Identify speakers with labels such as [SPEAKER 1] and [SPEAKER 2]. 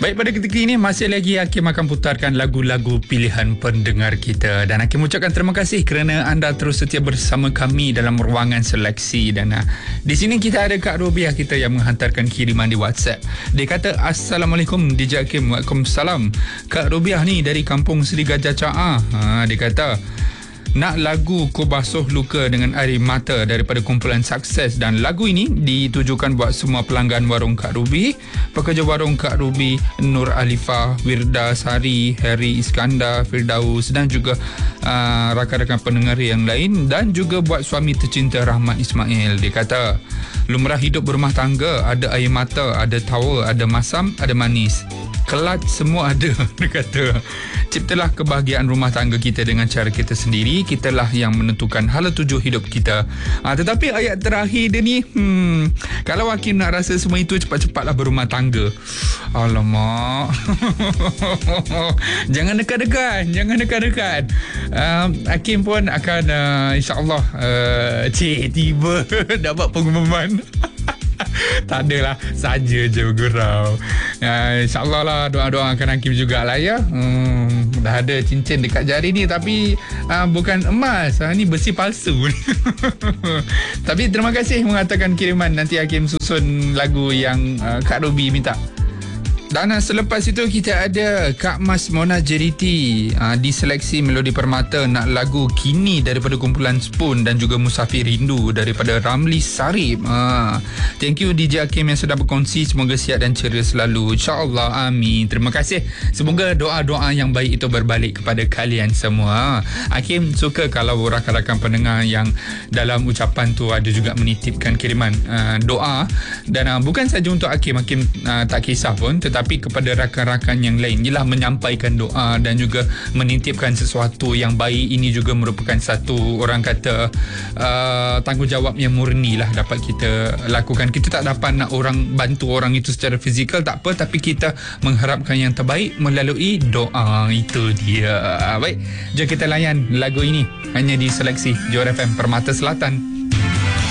[SPEAKER 1] Baik, pada ketika ini masih lagi Hakim akan putarkan lagu-lagu pilihan pendengar kita. Dan Hakim ucapkan terima kasih kerana anda terus setia bersama kami dalam ruangan seleksi. Dan di sini kita ada Kak Robiah kita yang menghantarkan kiriman di WhatsApp. Dia kata, Assalamualaikum DJ Hakim. Waalaikumsalam. Kak Robiah ni dari Kampung Seri Gajah Caah. Dia kata, nak lagu Ku Basuh Luka dengan Air Mata daripada kumpulan Sukses, dan lagu ini ditujukan buat semua pelanggan warung Kak Ruby, pekerja warung Kak Ruby, Nur Alifah, Wirda Sari, Harry Iskandar, Firdaus dan juga rakan-rakan pendengar yang lain, dan juga buat suami tercinta Rahmat Ismail. Dia kata, lumrah hidup berumah tangga, ada air mata, ada tawa, ada masam, ada manis, kelat semua ada. Dia kata, ciptalah kebahagiaan rumah tangga kita dengan cara kita sendiri. Kitalah yang menentukan hala tuju hidup kita. Tetapi ayat terakhir dia ni, kalau Hakim nak rasa semua itu, cepat-cepatlah berumah tangga. Alamak. Jangan dekat-dekat. Hakim pun akan insyaAllah tiba dapat pengumuman. Tak adalah, saja je bergurau. InsyaAllah lah, doa-doa akan Hakim jugalah ya. Dah ada cincin dekat jari ni, tapi bukan emas, ni besi palsu. Tapi terima kasih mengatakan kiriman. Nanti Hakim susun lagu yang Kak Ruby minta. Dan selepas itu kita ada Kak Mas Mona Jeriti di seleksi Melodi Permata, nak lagu Kini daripada kumpulan Spoon, dan juga Musafir Rindu daripada Ramli Sarip. Thank you DJ Hakim yang sudah berkongsi. Semoga sihat dan ceria selalu, InsyaAllah, amin. Terima kasih. Semoga doa-doa yang baik itu berbalik kepada kalian semua. Hakim suka kalau rakan-rakan pendengar yang dalam ucapan tu ada juga menitipkan kiriman doa. Dan bukan saja untuk Hakim tak kisah pun, tapi kepada rakan-rakan yang lain, ialah menyampaikan doa dan juga menitipkan sesuatu yang baik. Ini juga merupakan satu, orang kata, tanggungjawab yang murni lah dapat kita lakukan. Kita tak dapat nak orang bantu orang itu secara fizikal, tak apa, tapi kita mengharapkan yang terbaik melalui doa. Itu dia. Baik, jom kita layan lagu ini hanya di seleksi Johor FM Permata Selatan.